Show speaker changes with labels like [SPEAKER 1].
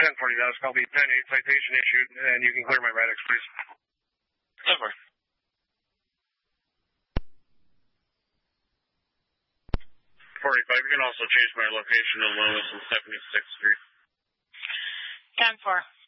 [SPEAKER 1] 1040, that was called the 10-8 citation issued, and you can clear my Radix, please.
[SPEAKER 2] 10-4.
[SPEAKER 3] 45, you can also change my location to Lewis and 76th Street.
[SPEAKER 4] 10-4.